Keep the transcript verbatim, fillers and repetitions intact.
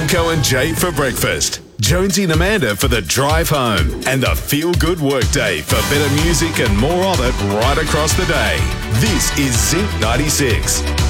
Franco and Jay for breakfast, Jonesy and Amanda for the drive home, and the feel-good workday for better music and more of it right across the day. This is Zinc ninety-six.